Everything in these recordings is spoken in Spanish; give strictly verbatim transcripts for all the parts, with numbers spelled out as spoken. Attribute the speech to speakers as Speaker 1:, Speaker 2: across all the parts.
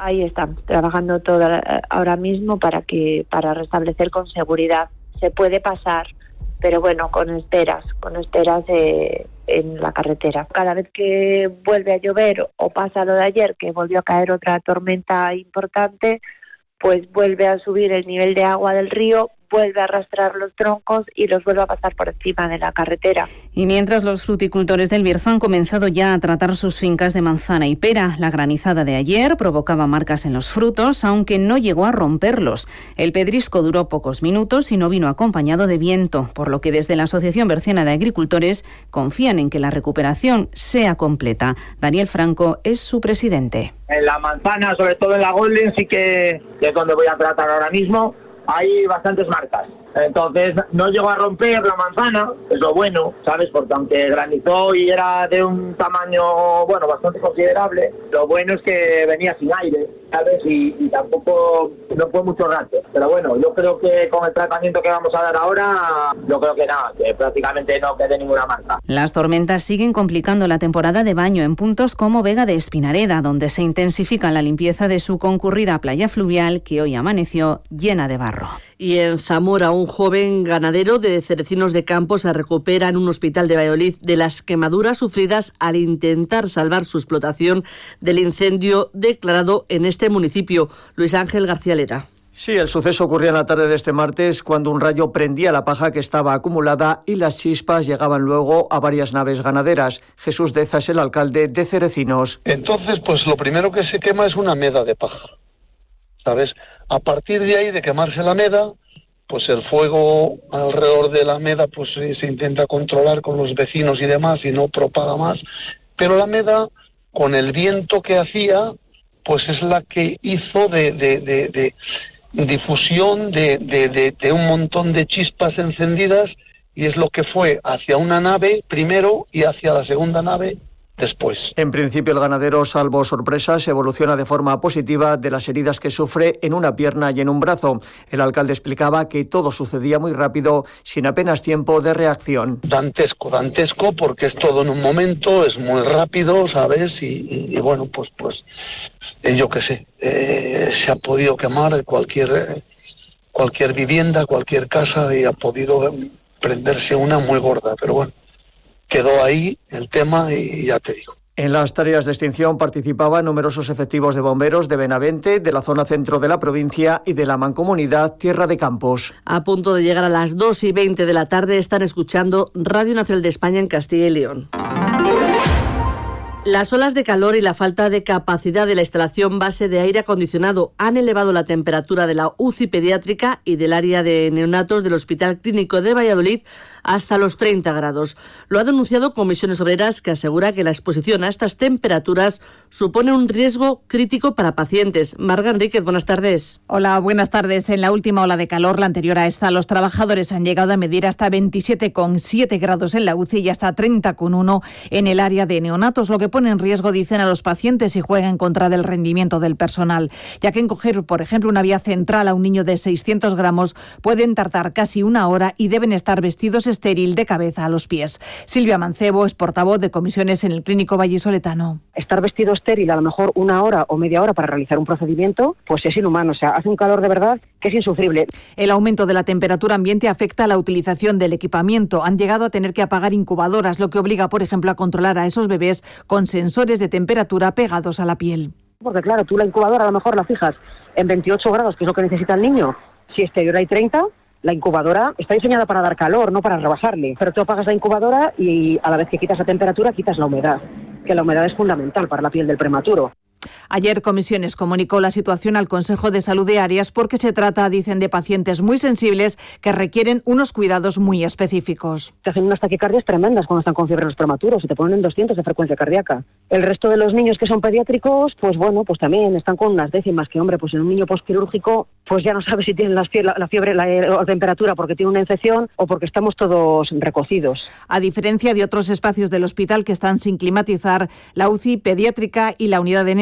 Speaker 1: Ahí están, trabajando todo ahora mismo para que para restablecer con seguridad. Se puede pasar, pero bueno, con esperas, con esperas eh, en la carretera. Cada vez que vuelve a llover o pasa lo de ayer, que volvió a caer otra tormenta importante, pues vuelve a subir el nivel de agua del río, vuelve a arrastrar los troncos y los vuelve a pasar por encima de la carretera.
Speaker 2: Y mientras los fruticultores del Bierzo han comenzado ya a tratar sus fincas de manzana y pera, la granizada de ayer provocaba marcas en los frutos, aunque no llegó a romperlos. El pedrisco duró pocos minutos y no vino acompañado de viento, por lo que desde la Asociación Berciana de Agricultores confían en que la recuperación sea completa. Daniel Franco es su presidente.
Speaker 3: En la manzana, sobre todo en la Golden, sí que, que es donde voy a tratar ahora mismo, hay bastantes marcas. Entonces no llegó a romper la manzana, es lo bueno, ¿sabes? Porque aunque granizó y era de un tamaño, bueno, bastante considerable, lo bueno es que venía sin aire, ¿sabes? Y, y tampoco no fue mucho rato. Pero bueno, yo creo que con el tratamiento que vamos a dar ahora, yo creo que nada, que prácticamente no quede ninguna marca.
Speaker 2: Las tormentas siguen complicando la temporada de baño en puntos como Vega de Espinareda, donde se intensifica la limpieza de su concurrida playa fluvial, que hoy amaneció llena de barro.
Speaker 4: Y en Zamora, un joven ganadero de Cerecinos de Campos se recupera en un hospital de Valladolid de las quemaduras sufridas al intentar salvar su explotación del incendio declarado en este municipio. Luis Ángel García Lera.
Speaker 5: Sí, el suceso ocurría en la tarde de este martes cuando un rayo prendía la paja que estaba acumulada y las chispas llegaban luego a varias naves ganaderas. Jesús Deza es el alcalde de Cerecinos.
Speaker 6: Entonces, pues lo primero que se quema es una meda de paja, ¿sabes? A partir de ahí, de quemarse la meda, pues el fuego alrededor de la meda pues se intenta controlar con los vecinos y demás y no propaga más, pero la meda, con el viento que hacía, pues es la que hizo de, de, de, de difusión de, de, de, de un montón de chispas encendidas, y es lo que fue hacia una nave primero y hacia la segunda nave después.
Speaker 5: En principio el ganadero, salvo sorpresas, evoluciona de forma positiva de las heridas que sufre en una pierna y en un brazo. El alcalde explicaba que todo sucedía muy rápido, sin apenas tiempo de reacción.
Speaker 6: Dantesco, dantesco, porque es todo en un momento, es muy rápido, ¿sabes? Y, y, y bueno, pues pues eh, yo qué sé, eh, se ha podido quemar cualquier, eh, cualquier vivienda, cualquier casa, y ha podido prenderse una muy gorda, pero bueno, quedó ahí el tema y ya te digo.
Speaker 5: En las tareas de extinción participaban numerosos efectivos de bomberos de Benavente, de la zona centro de la provincia y de la mancomunidad Tierra de Campos.
Speaker 4: A punto de llegar a las dos y veinte de la tarde están escuchando Radio Nacional de España en Castilla y León. Las olas de calor y la falta de capacidad de la instalación base de aire acondicionado han elevado la temperatura de la U C I pediátrica y del área de neonatos del Hospital Clínico de Valladolid hasta los treinta grados. Lo ha denunciado Comisiones Obreras, que asegura que la exposición a estas temperaturas supone un riesgo crítico para pacientes. Marga Enríquez, buenas tardes.
Speaker 7: Hola, buenas tardes. En la última ola de calor, la anterior a esta, los trabajadores han llegado a medir hasta veintisiete coma siete grados en la U C I y hasta treinta coma uno en el área de neonatos, lo que pone en riesgo, dicen, a los pacientes y juega en contra del rendimiento del personal, ya que encoger, por ejemplo, una vía central a un niño de seiscientos gramos pueden tardar casi una hora y deben estar vestidos estéril de cabeza a los pies. Silvia Mancebo es portavoz de comisiones en el Clínico vallisoletano.
Speaker 8: Estar vestido estéril a lo mejor una hora o media hora para realizar un procedimiento, pues es inhumano, o sea, hace un calor de verdad que es insufrible.
Speaker 7: El aumento de la temperatura ambiente afecta a la utilización del equipamiento. Han llegado a tener que apagar incubadoras, lo que obliga, por ejemplo, a controlar a esos bebés con sensores de temperatura pegados a la piel.
Speaker 8: Porque claro, tú la incubadora a lo mejor la fijas en veintiocho grados, que es lo que necesita el niño. Si exterior hay treinta, la incubadora está diseñada para dar calor, no para rebajarle. Pero tú apagas la incubadora y a la vez que quitas la temperatura, quitas la humedad, que la humedad es fundamental para la piel del prematuro.
Speaker 7: Ayer Comisiones comunicó la situación al Consejo de Salud de Arias porque se trata, dicen, de pacientes muy sensibles que requieren unos cuidados muy específicos.
Speaker 8: Te hacen unas taquicardias tremendas cuando están con fiebre los prematuros y te ponen en doscientos de frecuencia cardíaca. El resto de los niños que son pediátricos, pues bueno, pues también están con unas décimas que, hombre, pues en un niño postquirúrgico, pues ya no sabe si tienen la fiebre, la, fiebre, la, la temperatura porque tiene una infección o porque estamos todos recocidos.
Speaker 7: A diferencia de otros espacios del hospital que están sin climatizar, la U C I pediátrica y la unidad de neonatos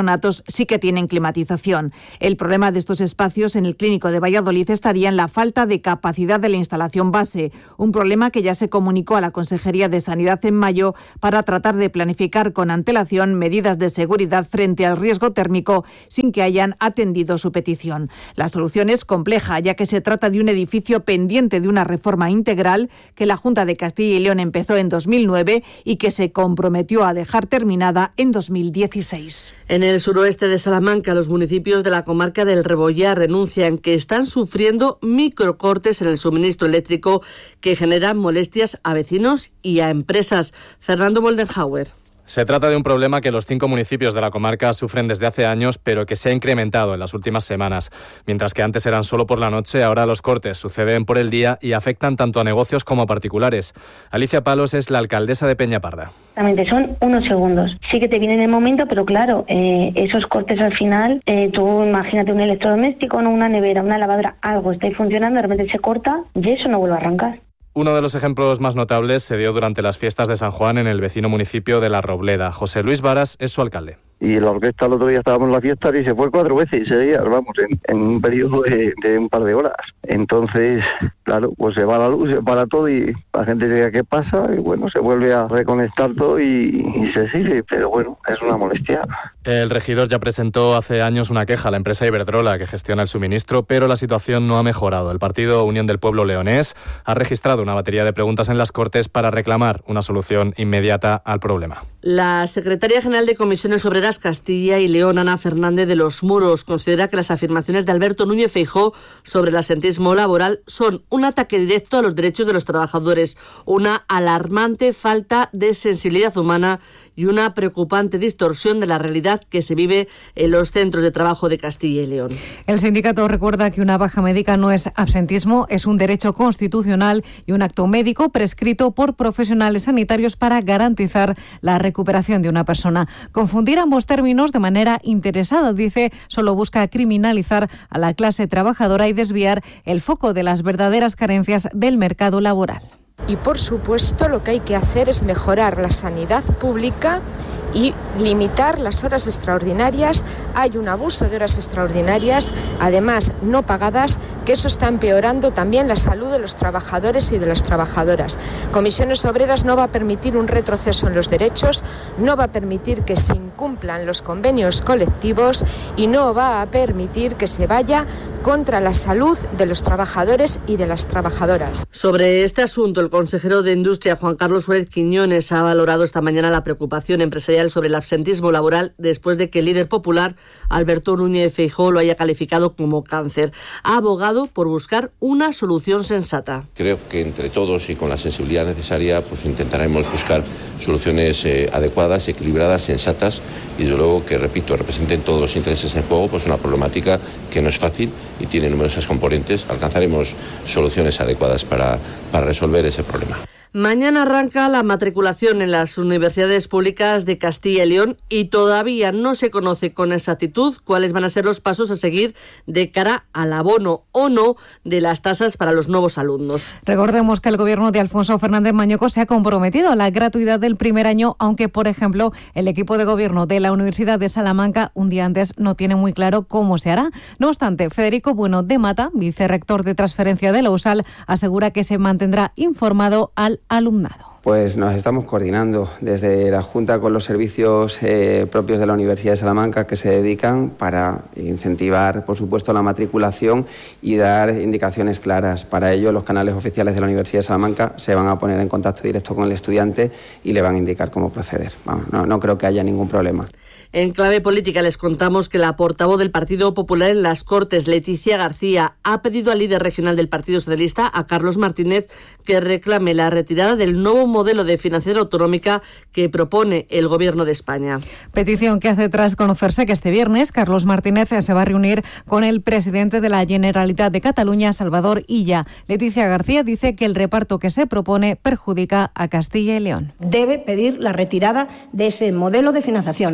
Speaker 7: neonatos sí que tienen climatización. El problema de estos espacios en el Clínico de Valladolid estaría en la falta de capacidad de la instalación base, un problema que ya se comunicó a la Consejería de Sanidad en mayo para tratar de planificar con antelación medidas de seguridad frente al riesgo térmico sin que hayan atendido su petición. La solución es compleja, ya que se trata de un edificio pendiente de una reforma integral que la Junta de Castilla y León empezó en dos mil nueve y que se comprometió a dejar terminada en dos mil dieciséis.
Speaker 4: En el suroeste de Salamanca, los municipios de la comarca del Rebollar denuncian que están sufriendo microcortes en el suministro eléctrico que generan molestias a vecinos y a empresas. Fernando Moldenhauer.
Speaker 9: Se trata de un problema que los cinco municipios de la comarca sufren desde hace años, pero que se ha incrementado en las últimas semanas. Mientras que antes eran solo por la noche, ahora los cortes suceden por el día y afectan tanto a negocios como a particulares. Alicia Palos es la alcaldesa de Peñaparda.
Speaker 10: Exactamente, son unos segundos. Sí que te viene en el momento, pero claro, eh, esos cortes al final, eh, tú imagínate un electrodoméstico, no una nevera, una lavadora, algo está ahí funcionando, de repente se corta y eso no vuelve a arrancar.
Speaker 9: Uno de los ejemplos más notables se dio durante las fiestas de San Juan en el vecino municipio de La Robleda. José Luis Varas es su alcalde.
Speaker 11: Y la orquesta el otro día estábamos en la fiesta y se fue cuatro veces y seguía, vamos, en, en un periodo de, de un par de horas. Entonces, claro, pues se va la luz, se para todo y la gente dice ¿qué pasa? Y bueno, se vuelve a reconectar todo y, y se sigue, pero bueno, es una molestia.
Speaker 9: El regidor ya presentó hace años una queja a la empresa Iberdrola que gestiona el suministro, pero la situación no ha mejorado. El partido Unión del Pueblo Leonés ha registrado una batería de preguntas en las Cortes para reclamar una solución inmediata al problema.
Speaker 4: La secretaria general de Comisiones Obreras Castilla y León, Ana Fernández de los Muros, considera que las afirmaciones de Alberto Núñez Feijóo sobre el absentismo laboral son un ataque directo a los derechos de los trabajadores, una alarmante falta de sensibilidad humana y una preocupante distorsión de la realidad que se vive en los centros de trabajo de Castilla y León.
Speaker 12: El sindicato recuerda que una baja médica no es absentismo, es un derecho constitucional y un acto médico prescrito por profesionales sanitarios para garantizar la recuperación de una persona. Confundir ambos términos de manera interesada, dice, solo busca criminalizar a la clase trabajadora y desviar el foco de las verdaderas carencias del mercado laboral.
Speaker 13: Y por supuesto lo que hay que hacer es mejorar la sanidad pública y limitar las horas extraordinarias. Hay un abuso de horas extraordinarias, además no pagadas, que eso está empeorando también la salud de los trabajadores y de las trabajadoras. Comisiones Obreras no va a permitir un retroceso en los derechos, no va a permitir que se incumplan los convenios colectivos y no va a permitir que se vaya contra la salud de los trabajadores y de las trabajadoras.
Speaker 4: Sobre este asunto, el consejero de Industria, Juan Carlos Suárez Quiñones, ha valorado esta mañana la preocupación empresarial sobre el absentismo laboral después de que el líder popular, Alberto Núñez Feijóo, lo haya calificado como cáncer. Ha abogado por buscar una solución sensata.
Speaker 14: Creo que entre todos y con la sensibilidad necesaria, pues intentaremos buscar soluciones eh, adecuadas, equilibradas, sensatas y desde luego que, repito, representen todos los intereses en juego, pues una problemática que no es fácil y tiene numerosas componentes. Alcanzaremos soluciones adecuadas para, para resolver ese problema.
Speaker 4: Mañana arranca la matriculación en las universidades públicas de Castilla y León y todavía no se conoce con exactitud cuáles van a ser los pasos a seguir de cara al abono o no de las tasas para los nuevos alumnos.
Speaker 12: Recordemos que el gobierno de Alfonso Fernández Mañueco se ha comprometido a la gratuidad del primer año, aunque, por ejemplo, el equipo de gobierno de la Universidad de Salamanca un día antes no tiene muy claro cómo se hará. No obstante, Federico Bueno de Mata, vicerrector de transferencia de la U S A L, asegura que se mantendrá informado al alumnado.
Speaker 15: Pues nos estamos coordinando desde la Junta con los servicios eh, propios de la Universidad de Salamanca que se dedican para incentivar, por supuesto, la matriculación y dar indicaciones claras. Para ello, los canales oficiales de la Universidad de Salamanca se van a poner en contacto directo con el estudiante y le van a indicar cómo proceder. Vamos, no, no creo que haya ningún problema.
Speaker 4: En clave política les contamos que la portavoz del Partido Popular en las Cortes, Leticia García, ha pedido al líder regional del Partido Socialista, a Carlos Martínez, que reclame la retirada del nuevo modelo de financiación autonómica que propone el Gobierno de España.
Speaker 12: Petición que hace tras conocerse que este viernes Carlos Martínez se va a reunir con el presidente de la Generalitat de Cataluña, Salvador Illa. Leticia García dice que el reparto que se propone perjudica a Castilla y León.
Speaker 16: Debe pedir la retirada de ese modelo de financiación. Estamos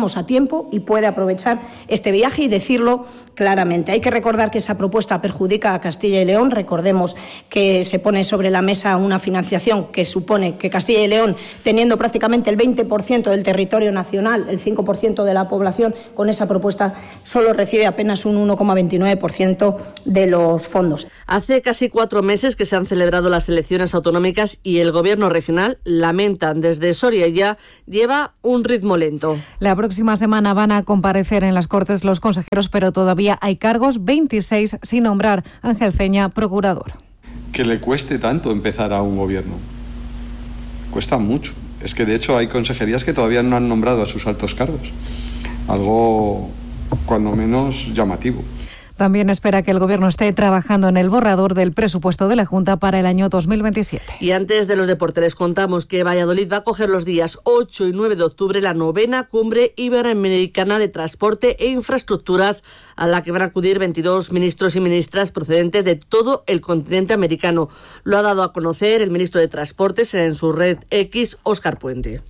Speaker 16: estamos a tiempo y puede aprovechar este viaje y decirlo claramente. Hay que recordar que esa propuesta perjudica a Castilla y León. Recordemos que se pone sobre la mesa una financiación que supone que Castilla y León, teniendo prácticamente el veinte por ciento del territorio nacional, el cinco por ciento de la población, con esa propuesta solo recibe apenas un uno coma veintinueve por ciento de los fondos.
Speaker 4: Hace casi cuatro meses que se han celebrado las elecciones autonómicas y el Gobierno regional, lamentan desde Soria ya, lleva un ritmo lento.
Speaker 12: La próxima semana van a comparecer en las Cortes los consejeros, pero todavía hay cargos, veintiséis sin nombrar. Ángel Ceña, procurador.
Speaker 17: Que le cueste tanto empezar a un gobierno. Cuesta mucho. Es que de hecho hay consejerías que todavía no han nombrado a sus altos cargos. Algo cuando menos llamativo.
Speaker 12: También espera que el Gobierno esté trabajando en el borrador del presupuesto de la Junta para el año dos mil veintisiete.
Speaker 4: Y antes de los deportes les contamos que Valladolid va a coger los días ocho y nueve de octubre la novena Cumbre Iberoamericana de Transporte e Infraestructuras, a la que van a acudir veintidós ministros y ministras procedentes de todo el continente americano. Lo ha dado a conocer el ministro de Transportes en su red X, Óscar Puente.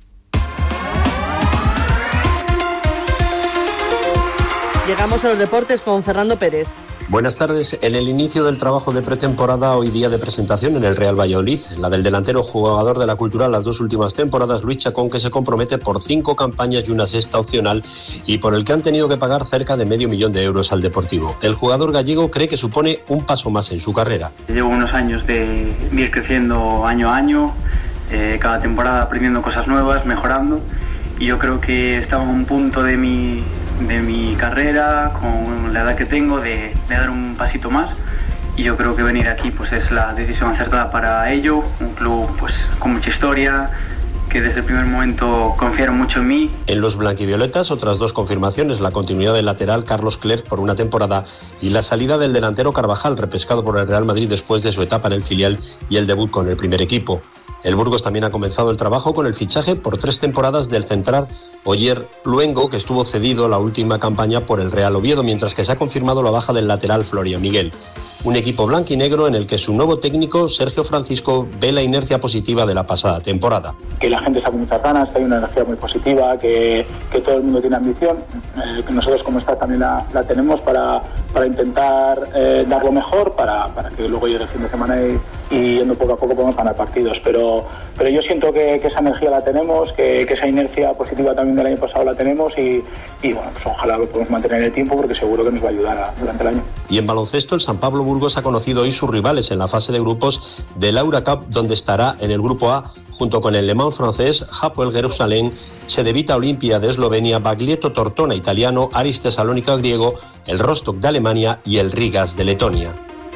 Speaker 4: Llegamos a los deportes con Fernando Pérez.
Speaker 18: Buenas tardes. En el inicio del trabajo de pretemporada, hoy día de presentación en el Real Valladolid, la del delantero jugador de la Cultural las dos últimas temporadas, Luis Chacón, que se compromete por cinco campañas y una sexta opcional y por el que han tenido que pagar cerca de medio millón de euros al Deportivo. El jugador gallego cree que supone un paso más en su carrera.
Speaker 19: Llevo unos años de ir creciendo año a año, eh, cada temporada aprendiendo cosas nuevas, mejorando, y yo creo que estaba en un punto de mi... de mi carrera, con la edad que tengo, de, de dar un pasito más, y yo creo que venir aquí pues es la decisión acertada para ello. Un club pues con mucha historia, que desde el primer momento confiaron mucho en mí.
Speaker 18: En los blanquivioletas, otras dos confirmaciones: la continuidad del lateral Carlos Clerc por una temporada y la salida del delantero Carvajal, repescado por el Real Madrid después de su etapa en el filial y el debut con el primer equipo. El Burgos también ha comenzado el trabajo con el fichaje por tres temporadas del central Oyer Luengo, que estuvo cedido la última campaña por el Real Oviedo, mientras que se ha confirmado la baja del lateral Florian Miguel. Un equipo blanquinegro en el que su nuevo técnico, Sergio Francisco, ve la inercia positiva de la pasada temporada.
Speaker 20: Que la gente está con muchas ganas, que hay una energía muy positiva, que, que todo el mundo tiene ambición, eh, que nosotros como staff también la, la tenemos para, para intentar eh, dar lo mejor, para, para que luego llegue el fin de semana y, y yendo poco a poco podemos ganar partidos. Pero, pero yo siento que, que esa energía la tenemos, que, que esa inercia positiva también del año pasado la tenemos y, y bueno, pues ojalá lo podamos mantener en el tiempo, porque seguro que nos va a ayudar a, durante el año.
Speaker 18: Y en baloncesto, el San Pablo Burgos ha conocido hoy sus rivales en la fase de grupos de la Eurocup, donde estará en el grupo A junto con el Le Mans francés, Hapoel Jerusalén, Cedevita Olimpia de Eslovenia, Baglietto Tortona italiano, Aris Tesalónica griego, el Rostock de Alemania y el Rigas de Letonia.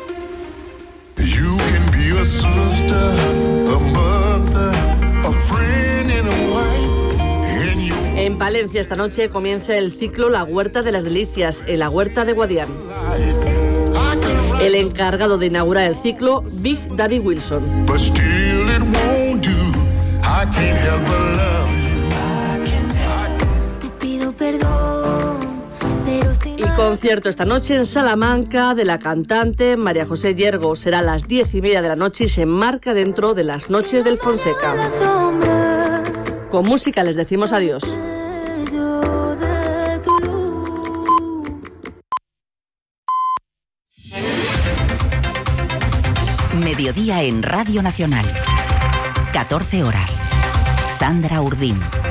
Speaker 4: En Palencia esta noche comienza el ciclo La Huerta de las Delicias, en la Huerta de Guadián. El encargado de inaugurar el ciclo, Big Daddy Wilson. Y concierto esta noche en Salamanca de la cantante María José Yergo. Será a las diez y media de la noche y se enmarca dentro de las noches del Fonseca. Con música les decimos adiós.
Speaker 21: Mediodía en Radio Nacional. catorce horas. Sandra Urdín.